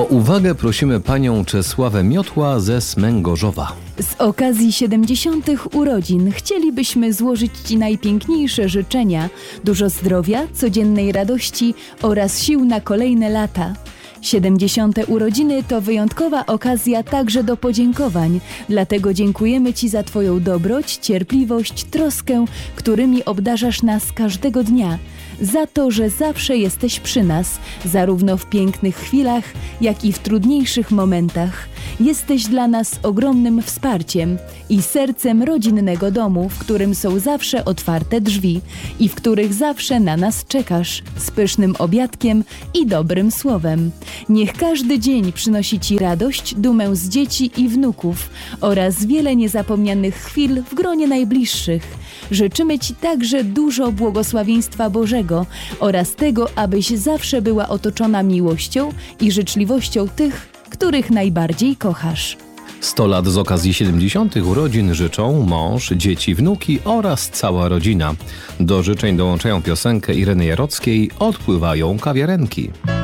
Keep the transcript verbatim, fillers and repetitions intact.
O uwagę prosimy panią Czesławę Miotła ze Smęgorzowa. Z okazji siedemdziesiątych urodzin chcielibyśmy złożyć Ci najpiękniejsze życzenia, dużo zdrowia, codziennej radości oraz sił na kolejne lata. siedemdziesiąte urodziny to wyjątkowa okazja także do podziękowań, dlatego dziękujemy Ci za Twoją dobroć, cierpliwość, troskę, którymi obdarzasz nas każdego dnia, za to, że zawsze jesteś przy nas, zarówno w pięknych chwilach, jak i w trudniejszych momentach. Jesteś dla nas ogromnym wsparciem i sercem rodzinnego domu, w którym są zawsze otwarte drzwi i w których zawsze na nas czekasz z pysznym obiadkiem i dobrym słowem. Niech każdy dzień przynosi Ci radość, dumę z dzieci i wnuków oraz wiele niezapomnianych chwil w gronie najbliższych. Życzymy Ci także dużo błogosławieństwa Bożego oraz tego, abyś zawsze była otoczona miłością i życzliwością tych, których najbardziej kochasz. sto lat z okazji siedemdziesiątych urodzin życzą mąż, dzieci, wnuki oraz cała rodzina. Do życzeń dołączają piosenkę Ireny Jarockiej „Odpływają kawiarenki”.